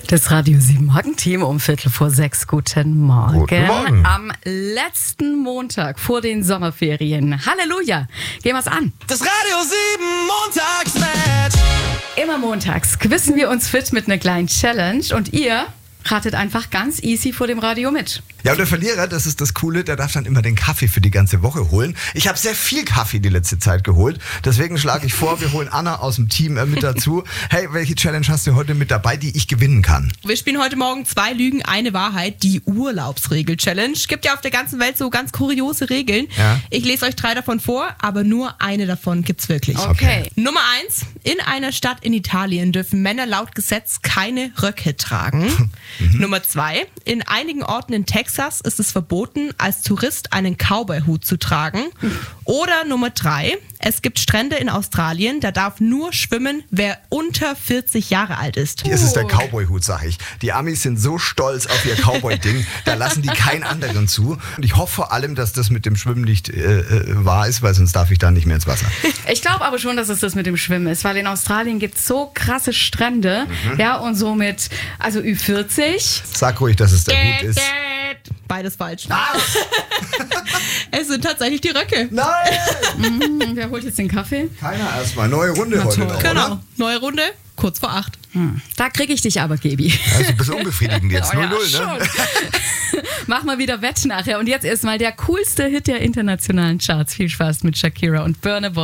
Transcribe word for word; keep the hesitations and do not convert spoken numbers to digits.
Das Radio sieben Morgenteam um Viertel vor sechs. Guten Morgen. Guten Morgen. Am letzten Montag vor den Sommerferien. Halleluja. Gehen wir's an. Das Radio sieben Montagsmatch. Immer montags quissen wir uns fit mit einer kleinen Challenge und ihr ratet einfach ganz easy vor dem Radio mit. Ja, und der Verlierer, das ist das Coole, der darf dann immer den Kaffee für die ganze Woche holen. Ich habe sehr viel Kaffee die letzte Zeit geholt. Deswegen schlage ich vor, wir holen Anna aus dem Team äh, mit dazu. Hey, welche Challenge hast du heute mit dabei, die ich gewinnen kann? Wir spielen heute Morgen zwei Lügen, eine Wahrheit, die Urlaubsregel-Challenge. Gibt ja auf der ganzen Welt so ganz kuriose Regeln. Ja. Ich lese euch drei davon vor, aber nur eine davon gibt's wirklich. Okay. Nummer eins. In einer Stadt in Italien dürfen Männer laut Gesetz keine Röcke tragen. Mhm. Nummer zwei. In einigen Orten in Texas ist es verboten, als Tourist einen Cowboy-Hut zu tragen. Oder Nummer drei. Es gibt Strände in Australien, da darf nur schwimmen, wer unter vierzig Jahre alt ist. Hier ist es der Cowboy-Hut, sag ich. Die Amis sind so stolz auf ihr Cowboy-Ding, da lassen die keinen anderen zu. Und ich hoffe vor allem, dass das mit dem Schwimmen nicht äh, äh, wahr ist, weil sonst darf ich da nicht mehr ins Wasser. Ich glaube aber schon, dass es das mit dem Schwimmen ist, weil in Australien gibt es so krasse Strände, mhm. ja, und somit, also Ü vierzig. Sag ruhig, dass es der Hut ist. Beides falsch. Ah. Es sind tatsächlich die Röcke. Nein! Mhm, wer holt jetzt den Kaffee? Keiner erstmal. Neue Runde heute noch, Genau. oder? Neue Runde, kurz vor acht. Hm. Da kriege ich dich aber, Gabi. Also ein bisschen unbefriedigend jetzt. Oh null ja, null, ne? schon. Mach mal wieder Wett nachher. Und jetzt erstmal der coolste Hit der internationalen Charts. Viel Spaß mit Shakira und Burna Boy.